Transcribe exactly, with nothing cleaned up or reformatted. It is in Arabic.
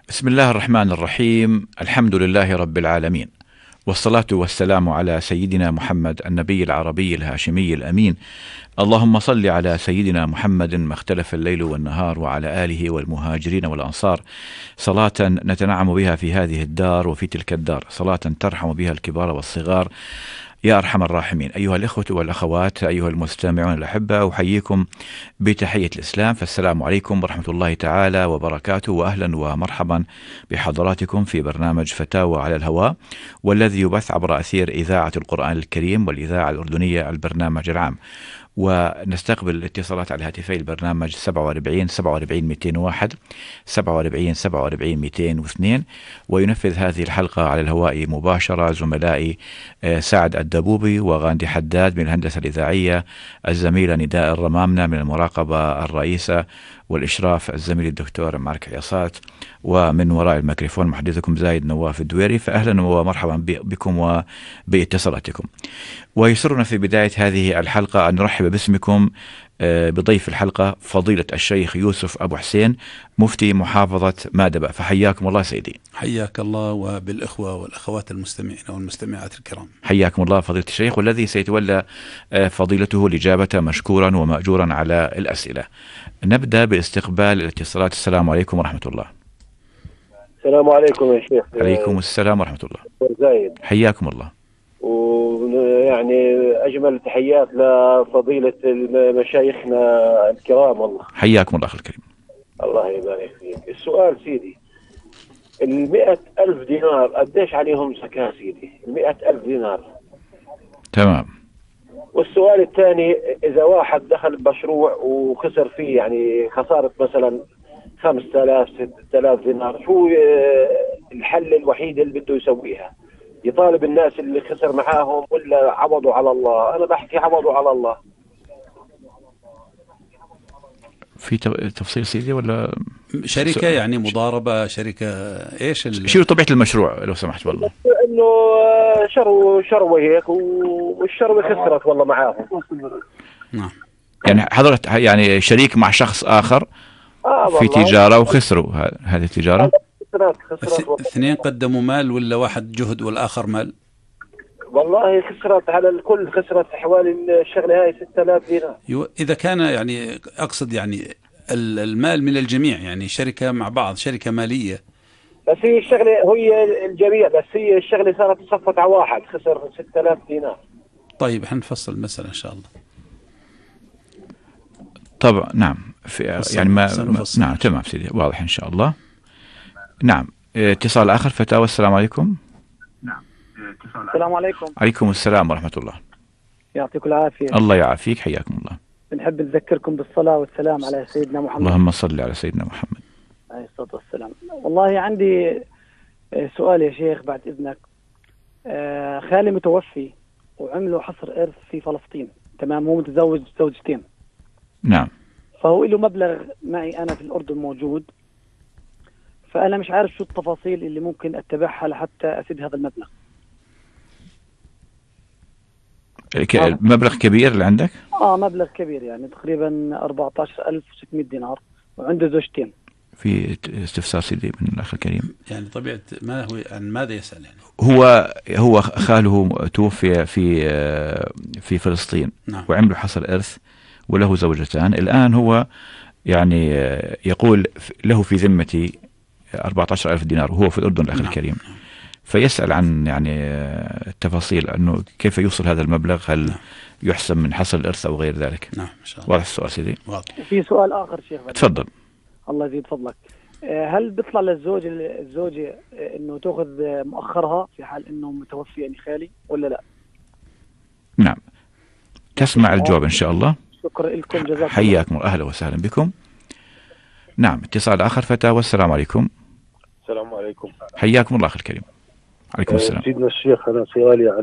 بسم الله الرحمن الرحيم. الحمد لله رب العالمين، والصلاة والسلام على سيدنا محمد النبي العربي الهاشمي الأمين. اللهم صل على سيدنا محمد ما اختلف الليل والنهار، وعلى آله والمهاجرين والأنصار، صلاة نتنعم بها في هذه الدار وفي تلك الدار، صلاة ترحم بها الكبار والصغار يا أرحم الراحمين. أيها الإخوة والأخوات، أيها المستمعون الأحبة، أحييكم بتحية الإسلام، فالسلام عليكم ورحمة الله تعالى وبركاته، وأهلا ومرحبا بحضراتكم في برنامج فتاوى على الهواء، والذي يبث عبر أثير إذاعة القرآن الكريم والإذاعة الأردنية البرنامج العام. ونستقبل الاتصالات على هاتفي البرنامج سبعة وأربعين سبعة وأربعين مئتين وواحد سبعة وأربعين سبعة وأربعين مئتين واثنين. وينفذ هذه الحلقة على الهواء مباشرة زملائي سعد الدبوبي وغاندي حداد من الهندسة الإذاعية، الزميلة نداء الرمامنة من المراقبة الرئيسة والإشراف الزميل الدكتور مارك عياصات، ومن وراء الميكروفون محدثكم زايد نواف الدويري. فأهلا ومرحبا بكم وباتصالاتكم. ويسرنا في بداية هذه الحلقة أن نرحب باسمكم بضيف الحلقة فضيلة الشيخ يوسف أبو حسين مفتي محافظة مادبة، فحياكم الله سيدي. حياك الله وبالإخوة والأخوات المستمعين والمستمعات الكرام. حياكم الله فضيلة الشيخ، والذي سيتولى فضيلته الإجابة مشكورا ومأجورا على الأسئلة. نبدأ باستقبال الاتصالات. السلام عليكم ورحمة الله. السلام عليكم يا شيخ. عليكم السلام ورحمة الله. زايد. حياكم الله. ويعني أجمل تحيات لفضيلة مشايخنا الكرام. والله حياكم الله أخي الكريم. الله يبارك فيك. السؤال سيدي، المئة ألف دينار قديش عليهم زكاة سيدي؟ المئة ألف دينار. تمام. والسؤال الثاني، إذا واحد دخل بمشروع وخسر فيه يعني خسارة مثلا خمسة آلاف ستة آلاف دينار، شو الحل الوحيد اللي بده يسويها؟ يطالب الناس اللي خسر معاهم ولا عوضوا على الله؟ أنا بحكي عوضوا على الله. في تفصيل سيدي ولا شركة يعني مضاربة شركة إيش شو طبيعة المشروع لو سمحت؟ والله إنه شروا شروا هيك والشروة خسرت والله معاهم. نعم. يعني حضرت يعني شريك مع شخص آخر آه في تجارة وخسروا هذه التجارة. اثنين قدموا مال ولا واحد جهد والآخر مال؟ والله خسرت على الكل، خسرت حوالي الشغلة هاي ستة آلاف دينار. إذا كان يعني أقصد يعني المال من الجميع، يعني شركة مع بعض، شركة مالية. بس هي الشغلة هي الجميع، بس هي الشغلة صارت تصفت على واحد خسر ستة آلاف دينار. طيب حنفصل المسألة إن شاء الله. طبعا نعم. في يعني ما, ما نعم تمام سيدي، واضح إن شاء الله. نعم. اتصال آخر. فتاوى. السلام عليكم. نعم. السلام عليكم. عليكم السلام ورحمة الله. يعطيكم العافية. الله يعافيك. حياكم الله. بنحب نذكركم بالصلاة والسلام على سيدنا محمد. اللهم صل على سيدنا محمد عليه الصلاة والسلام. والله عندي سؤال يا شيخ بعد إذنك. خالي متوفي وعملوا حصر إرث في فلسطين، تمام؟ هو متزوج زوجتين. نعم. فهو له مبلغ معي أنا في الأردن موجود، فأنا مش عارف شو التفاصيل اللي ممكن أتبعها لحتى أسد هذا المبلغ. مبلغ كبير اللي عندك؟ آه مبلغ كبير، يعني تقريبا أربعة عشر ألف وستمئة دينار، وعنده زوجتين. في استفسار سيدي من الأخ الكريم، يعني طبيعة ما هو عن ماذا يسأل؟ يعني هو هو خاله توفي في في فلسطين. نعم. وعملوا حصر إرث وله زوجتان. الآن هو يعني يقول له في ذمتي أربعة عشر ألف دينار وهو في الأردن الأخ نعم. الكريم. فيسأل عن يعني التفاصيل أنه كيف يوصل هذا المبلغ، هل نعم. يحسب من حصر الإرث أو غير ذلك؟ نعم إن شاء الله. واضح السؤال سيدي؟ واضح. في سؤال آخر شيخ. تفضل. الله يزيد فضلك. هل بيطلع للزوج الزوجة إنه تأخذ مؤخرها في حال إنه متوفي يعني خالي ولا لا؟ نعم. تسمع الجواب إن شاء الله. شكرا لكم، جزاكم الله. حياكم، أهلا وسهلا بكم. نعم. اتصال آخر. فتاوى. السلام عليكم. السلام عليكم. حياكم الله أخي الكريم. عليكم السلام. سيدنا الشيخ، أنا سؤالي